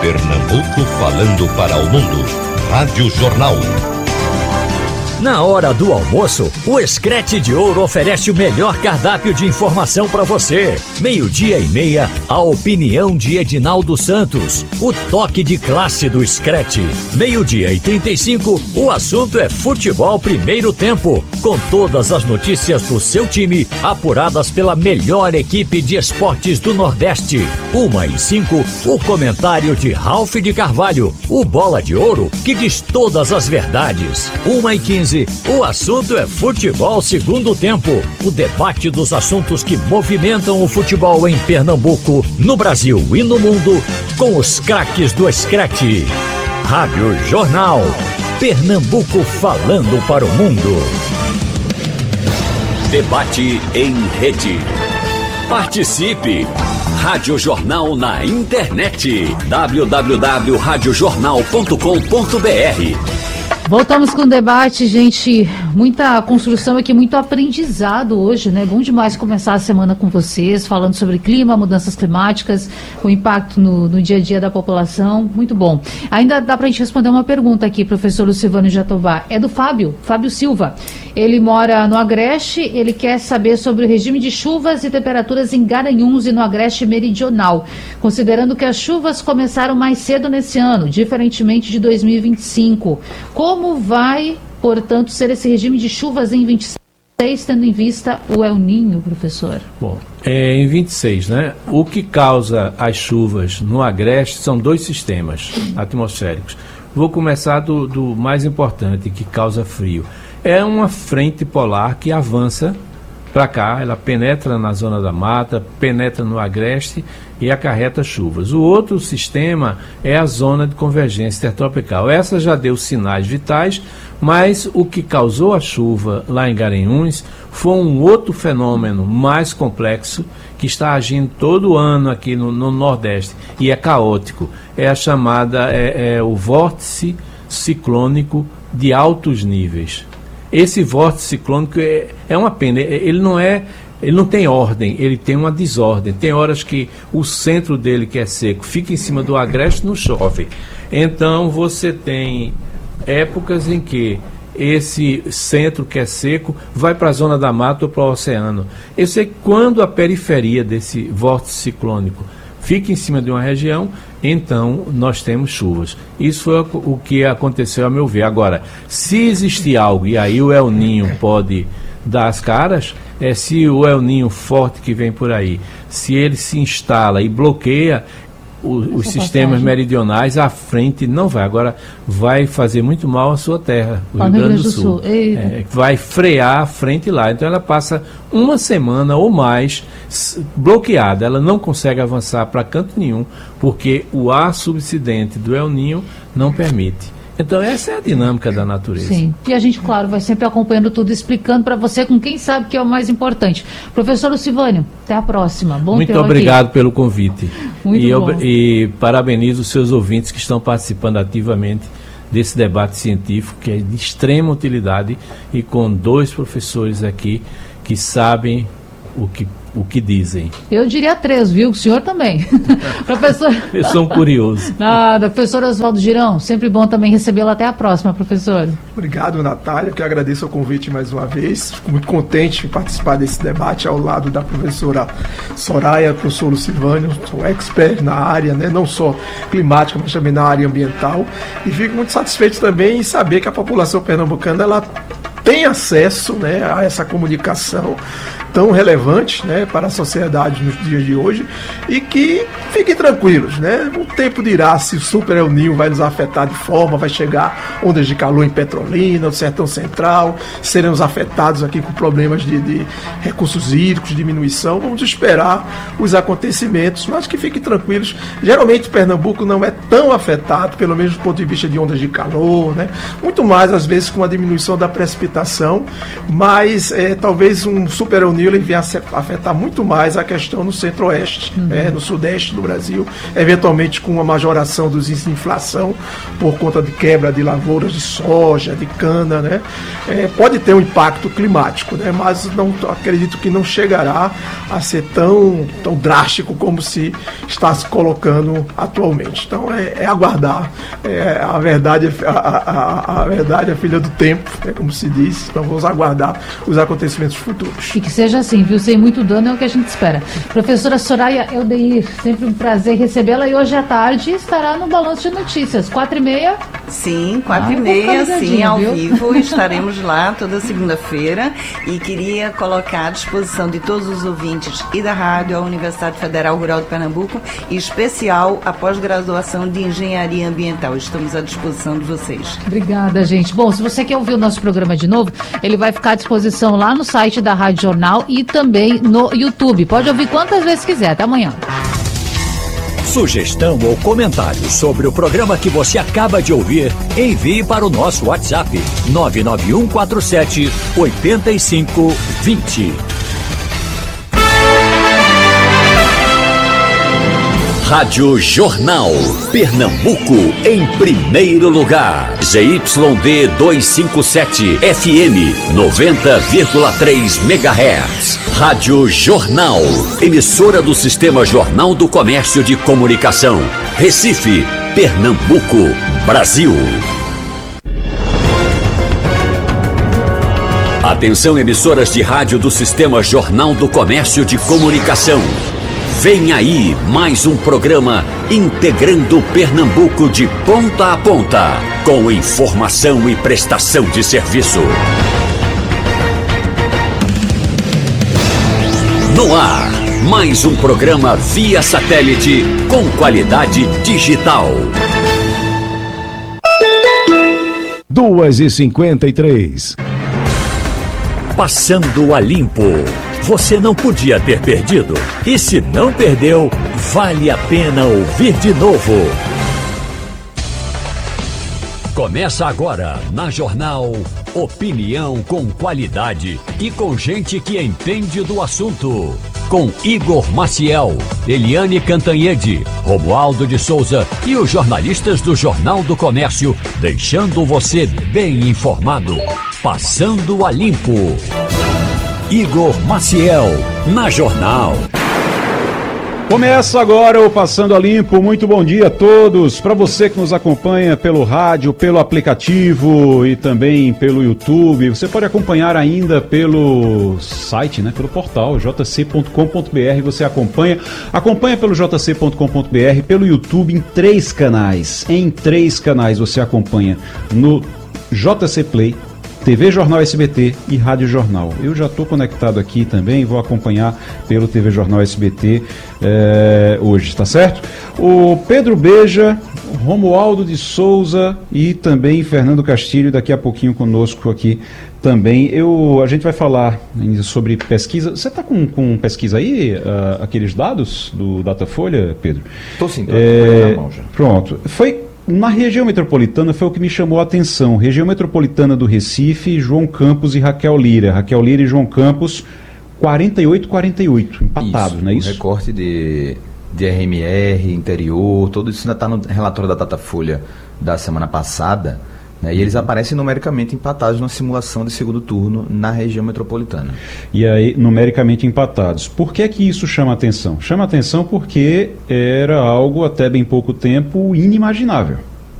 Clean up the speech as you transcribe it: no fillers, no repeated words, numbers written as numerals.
Pernambuco falando para o mundo. Rádio Jornal. Na hora do almoço, o Screte de Ouro oferece o melhor cardápio de informação para você. 12:30, a opinião de Edinaldo Santos. O toque de classe do Screte. 12:35, o assunto é futebol primeiro tempo. Com todas as notícias do seu time, apuradas pela melhor equipe de esportes do Nordeste. 1:05, o comentário de Ralph de Carvalho. O Bola de Ouro, que diz todas as verdades. 1:15, o assunto é futebol segundo tempo. O debate dos assuntos que movimentam o futebol em Pernambuco, no Brasil e no mundo, com os craques do Screte. Rádio Jornal. Pernambuco falando para o mundo. Debate em rede. Participe! Rádio Jornal na internet. www.radiojornal.com.br. Voltamos com o debate, gente. Muita construção aqui, muito aprendizado hoje, né? Bom demais começar a semana com vocês, falando sobre clima, mudanças climáticas, o impacto no dia a dia da população. Muito bom. Ainda dá pra gente responder uma pergunta aqui, professor Lucivano Jatobá. É do Fábio Silva. Ele mora no Agreste, ele quer saber sobre o regime de chuvas e temperaturas em Garanhuns e no Agreste Meridional, considerando que as chuvas começaram mais cedo nesse ano, diferentemente de 2025. Como vai, portanto, ser esse regime de chuvas em 26, tendo em vista o El Niño, professor? Bom, em 26, né? O que causa as chuvas no Agreste são dois sistemas atmosféricos. Vou começar do mais importante, que causa frio. É uma frente polar que avança para cá, ela penetra na zona da mata, penetra no Agreste e acarreta chuvas. O outro sistema é a zona de convergência intertropical. Essa já deu sinais vitais, mas o que causou a chuva lá em Garanhuns foi um outro fenômeno mais complexo que está agindo todo ano aqui no Nordeste e é caótico. É a chamada, o vórtice ciclônico de altos níveis. Esse vórtice ciclônico é uma pena, ele não tem ordem, ele tem uma desordem. Tem horas que o centro dele, que é seco, fica em cima do Agreste, não chove. Então você tem épocas em que esse centro que é seco vai para a zona da mata ou para o oceano. Eu sei que quando a periferia desse vórtice ciclônico fica em cima de uma região, então nós temos chuvas. Isso foi o que aconteceu a meu ver. Agora, se existir algo, e aí o El Niño pode dar as caras, se o El Niño forte que vem por aí, se ele se instala e bloqueia os sistemas meridionais, à frente não vai. Agora vai fazer muito mal à sua terra, o Rio Grande do Sul. Vai frear a frente lá. Então ela passa uma semana ou mais bloqueada. Ela não consegue avançar para canto nenhum, porque o ar subsidente do El Niño não permite. Então essa é a dinâmica da natureza. Sim, e a gente, claro, vai sempre acompanhando tudo, explicando para você com quem sabe que é o mais importante. Professor Lucivânio, até a próxima. Muito obrigado pelo convite. Muito bom. E parabenizo os seus ouvintes que estão participando ativamente desse debate científico, que é de extrema utilidade, e com dois professores aqui que sabem o que dizem. Eu diria 3, viu? O senhor também. Professor... Eu sou um curioso. Nada. Professor Oswaldo Girão, sempre bom também recebê-lo. Até a próxima, professor. Obrigado, Natália, que agradeço o convite mais uma vez. Fico muito contente de participar desse debate ao lado da professora Soraya, professor Lucivânio, sou expert na área, né? Não só climática, mas também na área ambiental. E fico muito satisfeito também em saber que a população pernambucana, ela tem acesso, né, a essa comunicação tão relevante, né, para a sociedade nos dias de hoje, e que fiquem tranquilos, né? O tempo dirá se o Super El Niño vai nos afetar de forma, vai chegar ondas de calor em Petrolina, no Sertão Central, seremos afetados aqui com problemas de recursos hídricos, diminuição. Vamos esperar os acontecimentos, mas que fiquem tranquilos. Geralmente Pernambuco não é tão afetado, pelo menos do ponto de vista de ondas de calor, né? Muito mais às vezes com a diminuição da precipitação precipitação, mas talvez um super El Niño venha a afetar muito mais a questão no centro-oeste, no sudeste do Brasil, eventualmente com uma majoração dos índices de inflação por conta de quebra de lavouras de soja, de cana, né? Pode ter um impacto climático, né? Mas acredito que não chegará a ser tão drástico como se está se colocando atualmente. Então é aguardar. A verdade é filha do tempo, como se diz. Então vamos aguardar os acontecimentos futuros. E que seja assim, viu? Sem muito dano é o que a gente espera. Professora Soraya Eldeir, sempre um prazer recebê-la, e hoje à tarde estará no Balanço de Notícias, 4h30? Sim, 4h30, sim, ao vivo, estaremos lá toda segunda-feira, e queria colocar à disposição de todos os ouvintes e da rádio, a Universidade Federal Rural de Pernambuco, em especial a pós-graduação de Engenharia Ambiental. Estamos à disposição de vocês. Obrigada, gente. Bom, se você quer ouvir o nosso programa de novo, ele vai ficar à disposição lá no site da Rádio Jornal e também no YouTube. Pode ouvir quantas vezes quiser. Até amanhã. Sugestão ou comentário sobre o programa que você acaba de ouvir, envie para o nosso WhatsApp 99147-8520. Rádio Jornal, Pernambuco em primeiro lugar. ZYD 257 FM 90,3 MHz. Rádio Jornal, emissora do Sistema Jornal do Comércio de Comunicação. Recife, Pernambuco, Brasil. Atenção, emissoras de rádio do Sistema Jornal do Comércio de Comunicação. Vem aí mais um programa integrando Pernambuco de ponta a ponta, com informação e prestação de serviço. No ar, mais um programa via satélite com qualidade digital. 2h53. Passando a limpo. Você não podia ter perdido. E se não perdeu, vale a pena ouvir de novo. Começa agora na Jornal Opinião com qualidade e com gente que entende do assunto. Com Igor Maciel, Eliane Cantanhede, Romualdo de Souza e os jornalistas do Jornal do Comércio, deixando você bem informado. Passando a limpo. Igor Maciel, na Jornal. Começa agora o Passando a Limpo. Muito bom dia a todos. Para você que nos acompanha pelo rádio, pelo aplicativo e também pelo YouTube, você pode acompanhar ainda pelo site, né, pelo portal jc.com.br. Você acompanha pelo jc.com.br, pelo YouTube em 3 canais. Em 3 canais você acompanha no JC Play, TV Jornal SBT e Rádio Jornal. Eu já estou conectado aqui também, vou acompanhar pelo TV Jornal SBT hoje, tá certo? O Pedro Beja, Romualdo de Souza e também Fernando Castilho, daqui a pouquinho conosco aqui também. A gente vai falar sobre pesquisa. Você está com pesquisa aí, aqueles dados do Datafolha, Pedro? Estou sim, estou na mão já. Pronto. Na região metropolitana foi o que me chamou a atenção. Região metropolitana do Recife, João Campos e Raquel Lira. Raquel Lira e João Campos, 48-48, empatados, não é isso? O recorte de RMR, interior, tudo isso ainda está no relatório da Datafolha da semana passada, né, e eles aparecem numericamente empatados na simulação de segundo turno na região metropolitana. E aí, numericamente empatados. Por que isso chama atenção? Chama atenção porque era algo até bem pouco tempo inimaginável.